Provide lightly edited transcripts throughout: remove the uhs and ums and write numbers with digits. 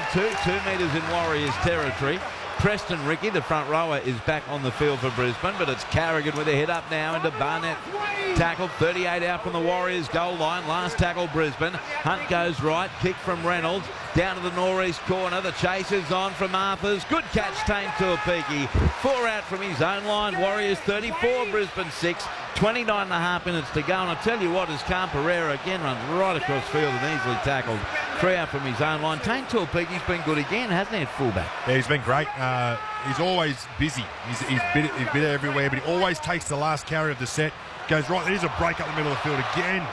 2 metres in Warriors territory. Preston Ricky, the front rower, is back on the field for Brisbane, but it's Carrigan with a head up now into Barnett. Tackled 38 out from the Warriors goal line. Last tackle Brisbane. Hunt goes right. Kick from Reynolds. Down to the northeast corner. The chase is on from Arthurs. Good catch, Tane Tuapiki. 4 out from his own line. Warriors 34, Brisbane 6. 29.5 minutes to go. And I tell you what, as Camperera again runs right across field and easily tackled. 3 out from his own line. Tane Tuapiki's been good again, hasn't he, at fullback? Yeah, he's been great. He's always busy. He's bit everywhere, but he always takes the last carry of the set. Goes right. There's a break up the middle of the field again.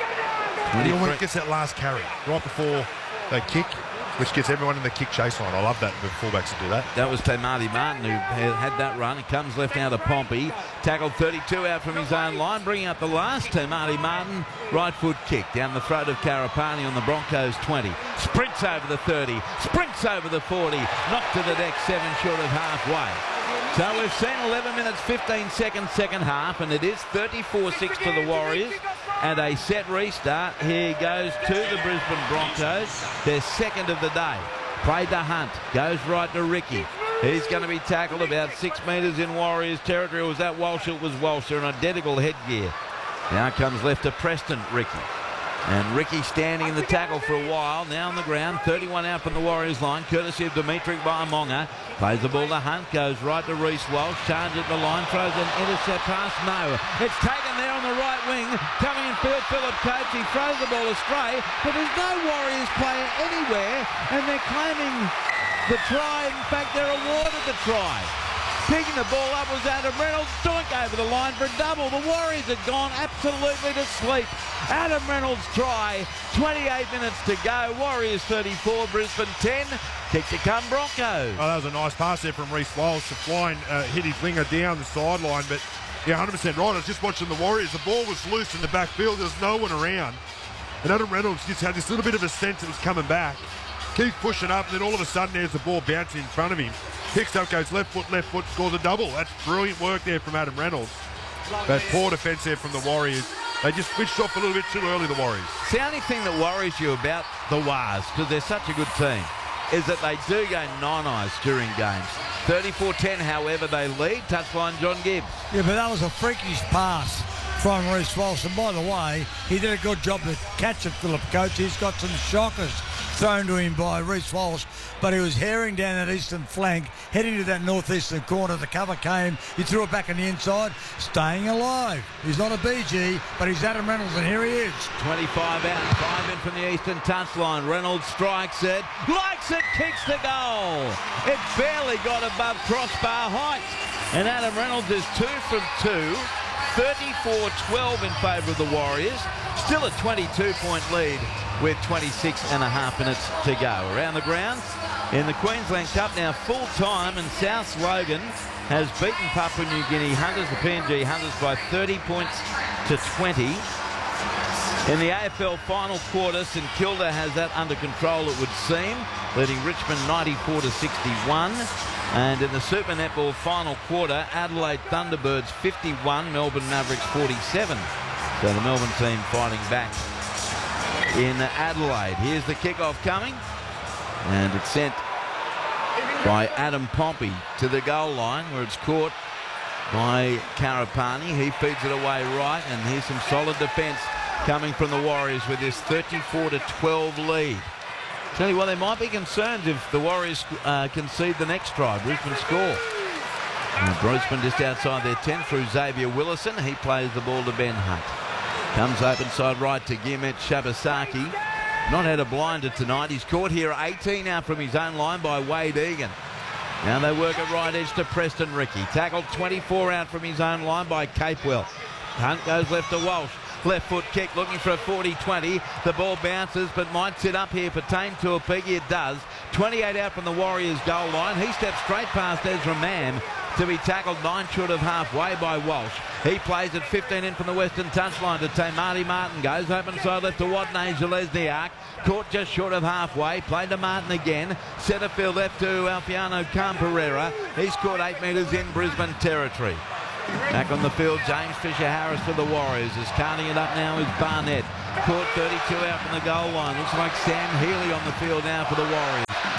He always gets that last carry right before they kick, which gets everyone in the kick chase line. I love that with fullbacks to do that. That was Marty Martin who had that run. It comes left now to Pompey. Tackled 32 out from his own line. Bringing up the last Marty Martin. Right foot kick down the throat of Karapani on the Broncos 20. Sprints over the 30. Sprints over the 40. Knocked to the deck 7 short of halfway. So we've seen 11 minutes 15 seconds second half, and it is 34-6 to the Warriors. And a set restart here goes to the Brisbane Broncos, their second of the day. Played to Hunt, goes right to Ricky. He's going to be tackled about 6 metres in Warriors territory. Was that Walsh? It was Walsh. They're in identical headgear. Now comes left to Preston Ricky. And Ricky standing in the tackle for a while. Now on the ground, 31 out from the Warriors line, courtesy of Dimitri Baimonga. Plays the ball to Hunt, goes right to Reece Walsh, charges at the line, throws an intercept pass. No, it's taken there on the right wing. Coming in field, Philip Coates. He throws the ball astray, but there's no Warriors player anywhere, and they're claiming the try. In fact, they're awarded the try. Picking the ball up was Adam Reynolds. Doink over the line for a double. The Warriors had gone absolutely to sleep. Adam Reynolds try. 28 minutes to go. Warriors 34, Brisbane 10. Kick to come Broncos. Oh, that was a nice pass there from Reece Walsh. The flying hit his winger down the sideline, but yeah, 100% right. I was just watching the Warriors. The ball was loose in the backfield. There was no one around. And Adam Reynolds just had this little bit of a sense it was coming back. Keeps pushing up, and then all of a sudden there's the ball bouncing in front of him. Picks up, goes left foot, scores a double. That's brilliant work there from Adam Reynolds. But poor defence there from the Warriors. They just switched off a little bit too early, the Warriors. It's the only thing that worries you about the Wars, because they're such a good team, is that they do go nine-eyes during games. 34-10, however, they lead. Touchline, John Gibbs. Yeah, but that was a freakish pass from Reece Walsh. And by the way, he did a good job to catch it, Philip Coates. He's got some shockers thrown to him by Reece Walsh, but he was herring down that eastern flank, heading to that northeastern corner. The cover came, he threw it back on the inside, staying alive. He's not a BG, but he's Adam Reynolds, and here he is. 25 out, 5 in from the eastern touchline. Reynolds strikes it, likes it, kicks the goal. It barely got above crossbar height, and Adam Reynolds is 2 from 2. 34-12 in favour of the Warriors. Still a 22-point lead with 26.5 minutes to go. Around the grounds in the Queensland Cup now full time, and South Logan has beaten Papua New Guinea Hunters, the PNG Hunters, by 30 points to 20. In the AFL final quarter, St Kilda has that under control, it would seem, leading Richmond 94-61. And in the Super Netball final quarter, Adelaide Thunderbirds 51, Melbourne Mavericks 47. So the Melbourne team fighting back in Adelaide. Here's the kickoff coming, and it's sent by Adam Pompey to the goal line, where it's caught by Karapani. He feeds it away right, and here's some solid defence coming from the Warriors with this 34-12 lead. Tell you what, they might be concerned if the Warriors concede the next try. Brisbane score. And Brisbane just outside their 10 through Xavier Willison. He plays the ball to Ben Hunt. Comes open side right to Gimet Shabasaki. Not had a blinder tonight. He's caught here 18 out from his own line by Wade Egan. Now they work at right edge to Preston Ricky. Tackled 24 out from his own line by Capewell. Hunt goes left to Walsh. Left foot kick, looking for a 40-20. The ball bounces, but might sit up here for Tane Tuapiki. It does. 28 out from the Warriors' goal line. He steps straight past Ezra Mann to be tackled 9 short of halfway by Walsh. He plays at 15 in from the western touchline to Marty Martin. Goes open side left to Wadney Zalesniak. Caught just short of halfway. Played to Martin again. Centre field left to Alfiano Camperera. He's caught 8 metres in Brisbane territory. Back on the field, James Fisher-Harris for the Warriors. Is carting it up now is Barnett. Caught 32 out from the goal line. Looks like Sam Healy on the field now for the Warriors.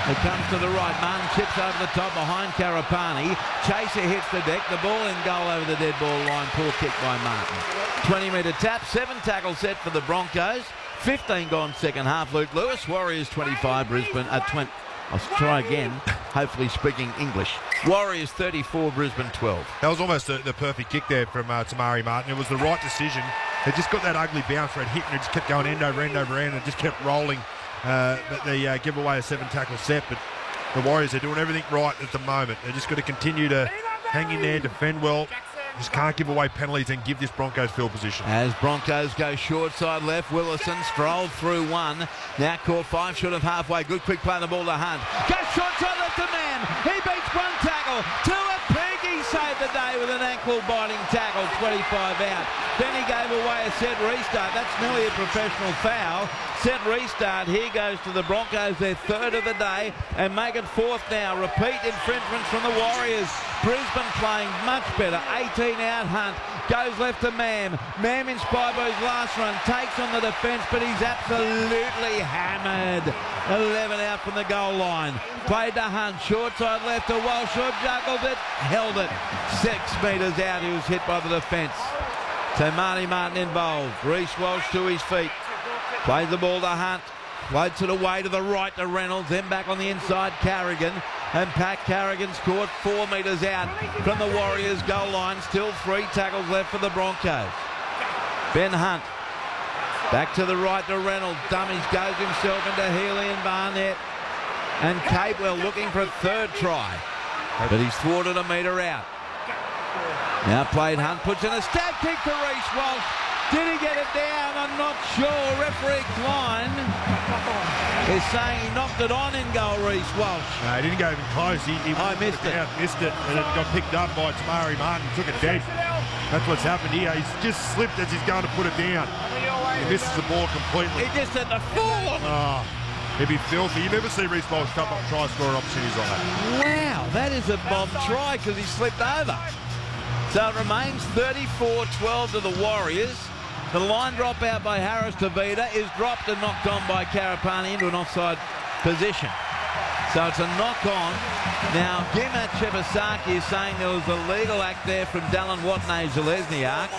It comes to the right. Martin chips over the top behind Karapani. Chaser hits the deck. The ball in goal over the dead ball line. Poor kick by Martin. 20-metre tap. 7 tackle set for the Broncos. 15 gone second half. Luke Lewis. Warriors 25. Brisbane 20. I'll try again, hopefully speaking English. Warriors 34, Brisbane 12. That was almost the perfect kick there from Tamari Martin. It was the right decision. It just got that ugly bounce where it hit and it just kept going end over end over end and just kept rolling. But they give away a 7 tackle set. But the Warriors are doing everything right at the moment. They're just got to continue to hang in there, defend well. Just can't give away penalties and give this Broncos field position. As Broncos go short side left, Willison strolled through one. Now caught 5 short of halfway. Good quick play on the ball to Hunt. Goes short side left to Man. He beats 1 tackle. 2 at peak. He saved the day with an ankle-biting tackle. 25 out. Then he gave away a set restart. That's nearly a professional foul. Set restart. Here goes to the Broncos, their 3rd of the day, and make it 4th now. Repeat infringements from the Warriors. Brisbane playing much better. 18 out. Hunt goes left to Mam. Mam inspired by his last run. Takes on the defence, but he's absolutely hammered. 11 out from the goal line. Played to Hunt. Short side left to Walsh. Juggled it. Held it. 6 metres out. He was hit by the defence. So Marty Martin involved. Reece Walsh to his feet. Plays the ball to Hunt. Floats it away to the right to Reynolds. Then back on the inside, Carrigan. And Pat Carrigan scored 4 metres out from the Warriors goal line. Still 3 tackles left for the Broncos. Ben Hunt. Back to the right to Reynolds. Dummies goes himself into Healy and Barnett. And Capewell looking for a 3rd try. But he's thwarted a metre out. Now played Hunt. Puts in a stab kick to Reece Walsh. Did he get it down? I'm not sure. Referee Klein is saying he knocked it on in goal, Reece Walsh. No, he didn't go even close. He missed it. Missed it, and it got picked up by Tamari Martin. Took it dead. That's what's happened here. He's just slipped as he's going to put it down. He misses the ball completely. He just had the full. Oh, he'd be filthy. You never see Reece Walsh come up and try scoring opportunities like that. Wow, that is a bomb try because he slipped over. So it remains 34-12 to the Warriors. The line drop out by Harris Tavita is dropped and knocked on by Karapani into an offside position. So it's a knock on. Now, Gimat Chebasaki is saying there was a legal act there from Dallin Watney-Zalesniak.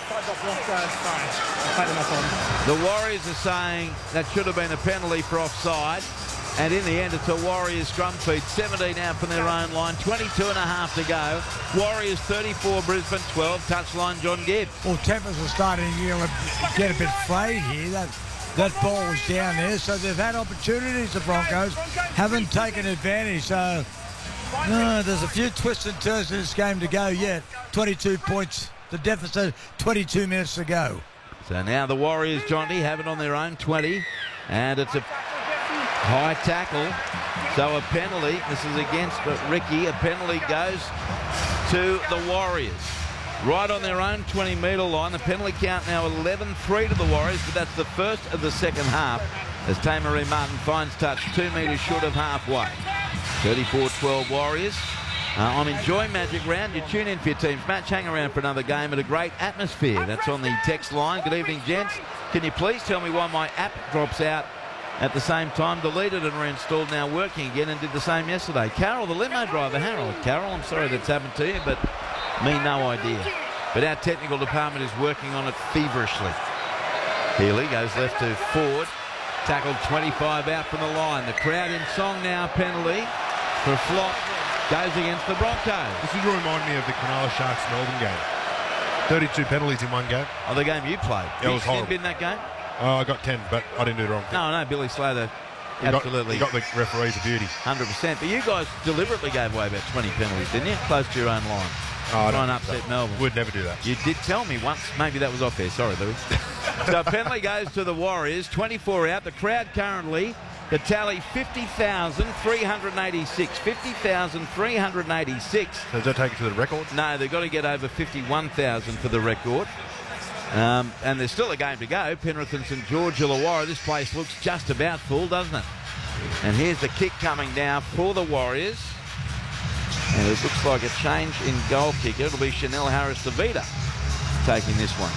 The Warriors are saying that should have been a penalty for offside. And in the end, it's a Warriors scrum feed. 17 out from their own line. 22 and a half to go. Warriors 34, Brisbane 12. Touchline, John Gibbs. Well, tempers are starting to get a bit frayed here. That ball was down there, so they've had opportunities, the Broncos. Haven't taken advantage, so there's a few twists and turns in this game to go yet. 22 points, the deficit, 22 minutes to go. So now the Warriors, Jonty, have it on their own 20. And it's a high tackle, so a penalty. This is against Ricky. A penalty goes to the Warriors. Right on their own 20-metre line. The penalty count now 11-3 to the Warriors, but that's the first of the second half as Tamaree Martin finds touch 2 metres short of halfway. 34-12 Warriors. I'm enjoying Magic Round. You tune in for your team's match. Hang around for another game at a great atmosphere. That's on the text line. Good evening, gents. Can you please tell me why my app drops out at the same time? Deleted and reinstalled, now working again, and did the same yesterday. Carol, the limo driver. Harold. Carol, I'm sorry that's happened to you, but me, no idea. But our technical department is working on it feverishly. Healy goes left to Ford. Tackled 25 out from the line. The crowd in song now. Penalty for flop. Goes against the Broncos. This is remind me of the Cronulla Sharks Melbourne game. 32 penalties in one game. Oh, the game you played. Yeah, it was horrible. In that game? Oh, I got 10, but I didn't do the wrong thing. No, Billy Slater absolutely. You got the referees a beauty. 100%. But you guys deliberately gave away about 20 penalties, didn't you? Close to your own line. Oh, try and upset Melbourne. Would never do that. You did tell me once. Maybe that was off there. Sorry, Louis. So penalty goes to the Warriors. 24 out. The crowd currently, the tally 50,386. 50,386. So does that take it to the record? No, they've got to get over 51,000 for the record. And there's still a game to go. Penrith and St George Illawarra. This place looks just about full, doesn't it? And here's the kick coming now for the Warriors. And it looks like a change in goal kicker. It'll be Chanel Harris-Tavita taking this one.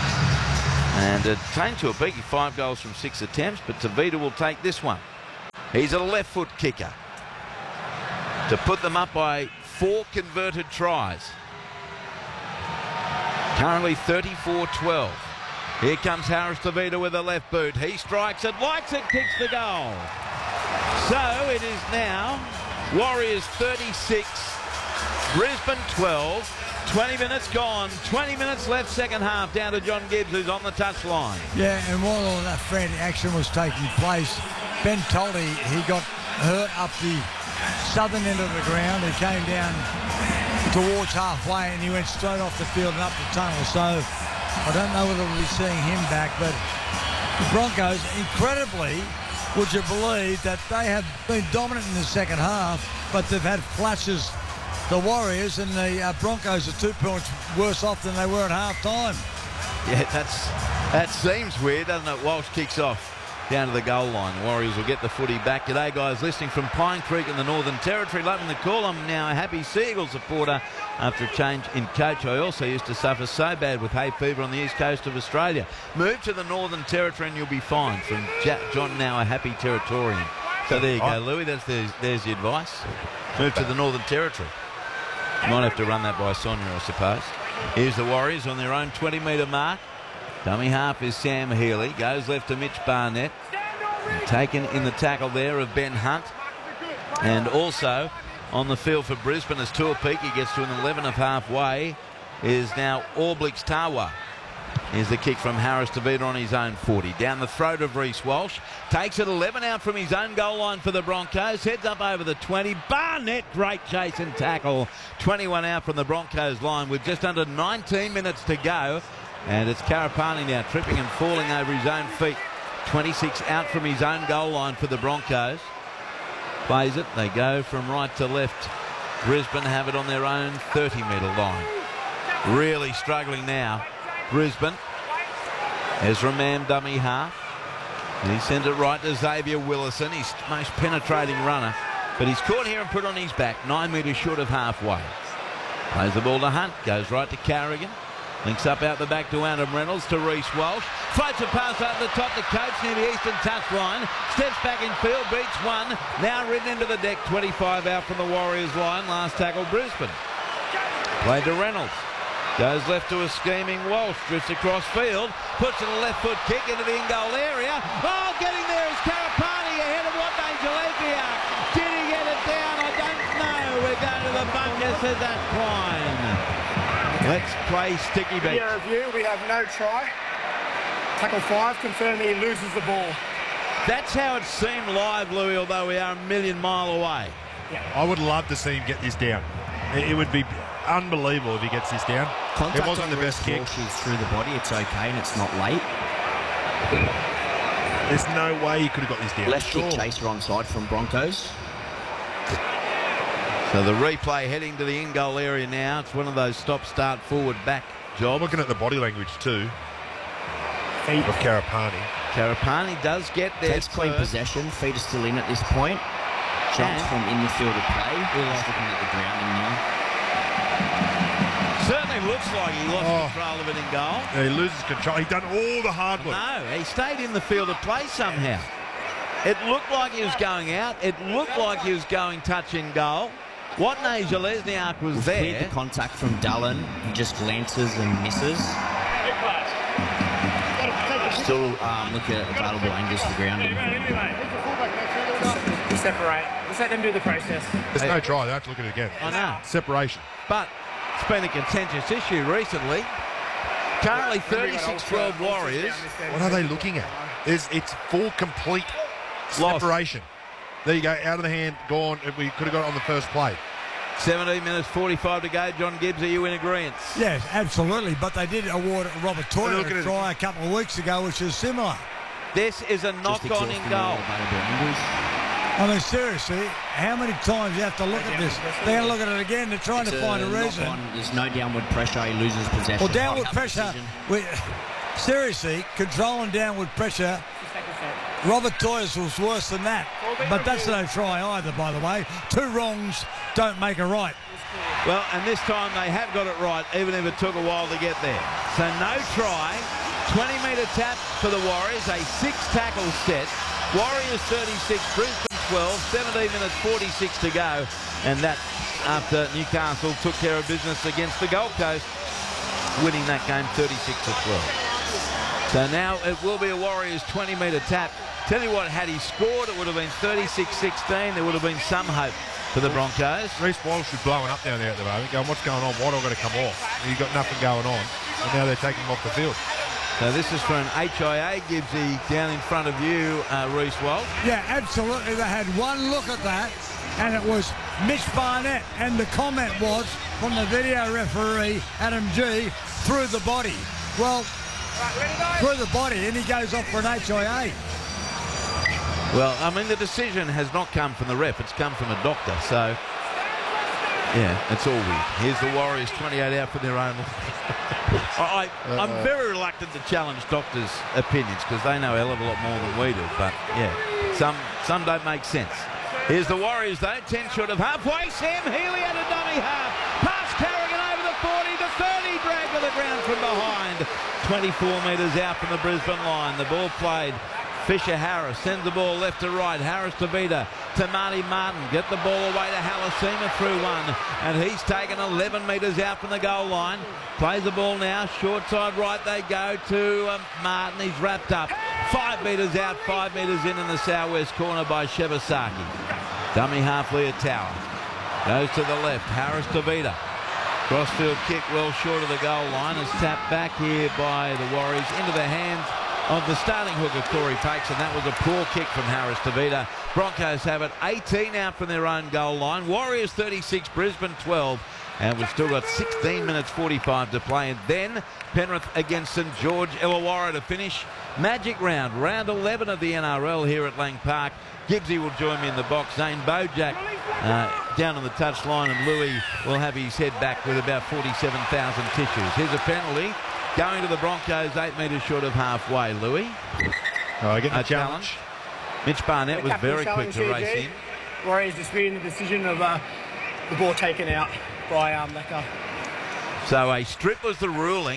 And it changed to a beaky 5 goals from 6 attempts, but Tavita will take this one. He's a left foot kicker to put them up by 4 converted tries. Currently 34-12. Here comes Harris DeVita with a left boot. He strikes it, likes it, kicks the goal. So it is now Warriors 36, Brisbane 12. 20 minutes gone, 20 minutes left second half, down to John Gibbs, who's on the touchline. Yeah, and while all that frantic action was taking place, Ben Toldy, he got hurt up the southern end of the ground. He came down towards halfway and he went straight off the field and up the tunnel. So I don't know whether we'll be seeing him back, but the Broncos, incredibly, would you believe that they have been dominant in the second half, but they've had flashes. The Warriors and the Broncos are 2 points worse off than they were at half-time. Yeah, that seems weird, doesn't it? Walsh kicks off down to the goal line. The Warriors will get the footy back. G'day, guys, listening from Pine Creek in the Northern Territory. Loving the call. I'm now a happy Seagull supporter after a change in coach. I also used to suffer so bad with hay fever on the east coast of Australia. Move to the Northern Territory and you'll be fine. From John, now a happy Territorian. So there you go, Louis. There's the advice. Move to the Northern Territory. Might have to run that by Sonia, I suppose. Here's the Warriors on their own 20-metre mark. Dummy half is Sam Healy. Goes left to Mitch Barnett. Taken in the tackle there of Ben Hunt. And also on the field for Brisbane as Tuapiki gets to an 11 of halfway is now Orblix Tawa. Here's the kick from Harris DeVita on his own 40. Down the throat of Reece Walsh. Takes it 11 out from his own goal line for the Broncos. Heads up over the 20. Barnett, great chase and tackle. 21 out from the Broncos line with just under 19 minutes to go. And it's Karapani now tripping and falling over his own feet. 26 out from his own goal line for the Broncos. Plays it. They go from right to left. Brisbane have it on their own 30-metre line. Really struggling now. Brisbane. Ezra Mam, dummy half. And he sends it right to Xavier Willison. He's most penetrating runner. But he's caught here and put on his back. 9 metres short of halfway. Plays the ball to Hunt. Goes right to Carrigan. Links up out the back to Adam Reynolds to Reece Walsh. Floats a pass over the top to Coates near the eastern touchline. Steps back in field, beats one. Now ridden into the deck. 25 out from the Warriors line. Last tackle Brisbane. Played to Reynolds. Goes left to a scheming Walsh. Drifts across field. Puts in a left foot kick into the in-goal area. Oh, getting there is Karapani ahead of what Gillespie. Did he get it down? I don't know. We're going to the bunker, says that Klein. Let's play sticky beat. Video review, we have no try. Tackle 5, confirming he loses the ball. That's how it seemed live, Louis, although we are a million mile away. Yeah. I would love to see him get this down. It would be unbelievable if he gets this down. Contact it wasn't the best kick. Is through the body, it's okay and it's not late. There's no way he could have got this down. Left kick chaser onside from Broncos. So the replay heading to the in-goal area now. It's one of those stop-start forward-back jobs. Looking at the body language too of Karapani. Karapani does get there. Takes clean possession. Feet are still in at this point. Jumps from in the field of play. Just looking at the grounding now. Certainly looks like he lost control of it in goal. Yeah, he loses control. He done all the hard work. No, he stayed in the field of play somehow. It looked like he was going out. It looked like he was going touch in goal. Watney Jalesniak was there. Cleared the contact from Dallin. He just glances and misses. Still looking at available angles for grounding. Separate. Let's let them do the process. There's no try. They have to look at it again. I know. Separation. But it's been a contentious issue recently. Currently 36-12 Warriors. What are they looking at? It's full, complete separation. There you go, out of the hand, gone. We could have got it on the first play. 17 minutes 45 to go. John Gibbs, are you in agreement? Yes, absolutely. But they did award Robert Toyer a try a couple of weeks ago, which is similar. This is a knock-on in goal. I mean, seriously, how many times you have to look at this? They're going to look at it again. They're trying to find a reason. There's no downward pressure. He loses possession. Well, downward pressure. Seriously, controlling downward pressure. Robert Toyers was worse than that. But that's no try either, by the way. 2 wrongs don't make a right. Well, and this time they have got it right, even if it took a while to get there. So no try. 20-metre tap for the Warriors. A 6-tackle set. Warriors 36, Brisbane 12, 17 minutes 46 to go, and that after Newcastle took care of business against the Gold Coast, winning that game 36-12. So now it will be a Warriors 20-metre tap. Tell you what, had he scored, it would have been 36-16. There would have been some hope for the Broncos. Reece Walsh is blowing up down there at the moment, going, what's going on? Why do I got to come off? You've got nothing going on, and now they're taking him off the field. So this is for an HIA, Gibbsy, down in front of you, Reece Walsh. Yeah, absolutely. They had one look at that, and it was Mitch Barnett, and the comment was from the video referee, Adam G, through the body. Well, through the body, and he goes off for an HIA. Well, I mean, the decision has not come from the ref. It's come from a doctor. So, yeah, it's all weird. Here's the Warriors, 28 out for their own. I'm very reluctant to challenge doctors' opinions because they know a hell of a lot more than we do. But, yeah, some don't make sense. Here's the Warriors, though, 10 short of halfway. Sam Healy at a dummy half. Pass Carrigan over the 40 to 30. Drag to the ground from behind. 24 metres out from the Brisbane line. The ball played. Fisher Harris sends the ball left to right. Harris to Vida to Marty Martin. Get the ball away to Halasima through one. And he's taken 11 metres out from the goal line. Plays the ball now. Short side right they go to Martin. He's wrapped up. 5 metres out, 5 metres in the southwest corner by Shibasaki. Dummy half Leah Tower. Goes to the left. Harris to Vida. Crossfield kick well short of the goal line. Is tapped back here by the Warriors into the hands of the starting hooker, Corey Pakes, and that was a poor kick from Harris to Vida. Broncos have it 18 out from their own goal line. Warriors 36, Brisbane 12, and we've still got 16 minutes 45 to play. And then Penrith against St George Illawarra to finish Magic Round, round 11 of the NRL here at Lang Park. Gibbsy will join me in the box. Zane Bojack down on the touchline, and Louis will have his head back with about 47,000 tissues. Here's a penalty. Going to the Broncos, 8 metres short of halfway, Louis. Getting a challenge. Mitch Barnett was very quick to race in. Warriors disputing the decision of the ball taken out by Lecker. So a strip was the ruling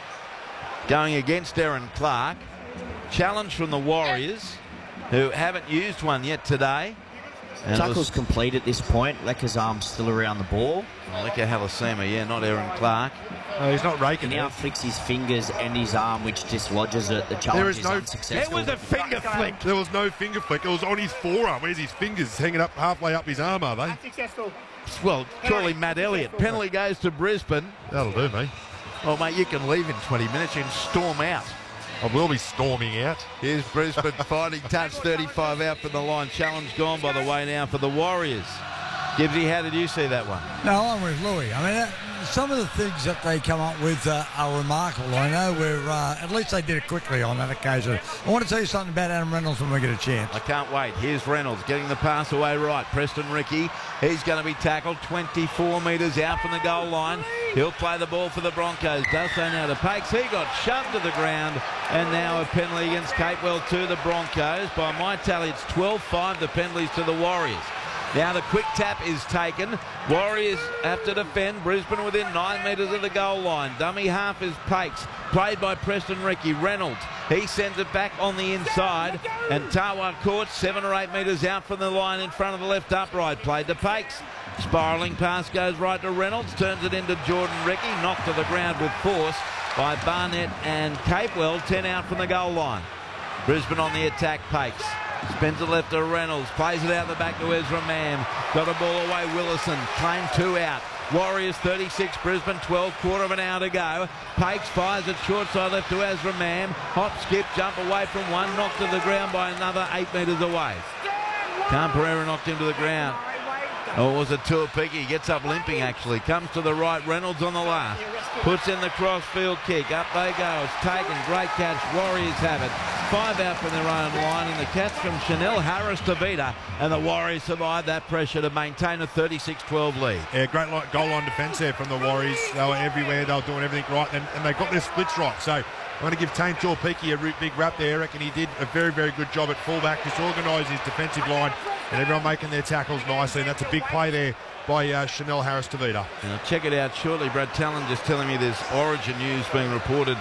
going against Aaron Clark. Challenge from the Warriors, who haven't used one yet today. And Tackle's complete at this point. Lecker's arm's still around the ball. Lecker Halasima, yeah, not Aaron Clark. No, he's not raking He now flicks his fingers and his arm, which dislodges it. The challenge is unsuccessful. It was a finger flick. There was no finger flick. It was on his forearm. Where's his fingers hanging up halfway up his arm, are they? Successful. Well, surely Matt Elliott. Penalty goes to Brisbane. That'll do, mate. Well, mate, you can leave in 20 minutes. You can storm out. I will be storming out. Here's Brisbane fighting touch, 35 out from the line. Challenge gone by the way now for the Warriors. Gibbsy, how did you see that one? No, I'm with Louis. I mean, some of the things that they come up with are remarkable. I know at least they did it quickly on that occasion. I want to tell you something about Adam Reynolds when we get a chance. I can't wait. Here's Reynolds getting the pass away right. Preston Ricky, he's going to be tackled 24 metres out from the goal line. He'll play the ball for the Broncos. Does so now to Pakes. He got shoved to the ground, and now a penalty against Capewell to the Broncos. By my tally, it's 12-5, the penalties to the Warriors. Now the quick tap is taken. Warriors have to defend. Brisbane within 9 metres of the goal line. Dummy half is Pakes, played by Preston Ricky. Reynolds, he sends it back on the inside, and Tawa caught 7 or 8 metres out from the line in front of the left upright. Played to Pakes. Spiralling pass goes right to Reynolds, turns it into Jordan Ricky, knocked to the ground with force by Barnett and Capewell, 10 out from the goal line. Brisbane on the attack, Pakes. Spins it left to Reynolds, plays it out the back to Ezra Mam. Got a ball away, Willison, claimed 2 out. Warriors 36, Brisbane 12, quarter of an hour to go. Pakes fires it short side left to Ezra Mam. Hop, skip, jump away from one, knocked to the ground by another 8 metres away. Khan Pereira knocked him to the ground. Or was it Tuapiki? Gets up limping actually. Comes to the right. Reynolds on the left. Puts in the crossfield kick. Up they go. It's taken. Great catch. Warriors have it. 5 out from their own line. And the catch from Chanel Harris to Vida. And the Warriors survive that pressure to maintain a 36-12 lead. Yeah, great goal line defence there from the Warriors. They were everywhere. They were doing everything right. And they got their splits right. So I'm going to give Tane Tuapiki a big rap there. I reckon he did a very, very good job at fullback. Just organised his defensive line. And everyone making their tackles nicely. And that's a big play there by Chanel Harris to Vida. Now check it out shortly. Brad Talon just telling me there's Origin news being reported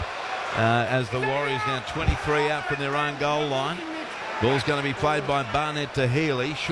as the Warriors now 23 out from their own goal line. Ball's going to be played by Barnett to Healy.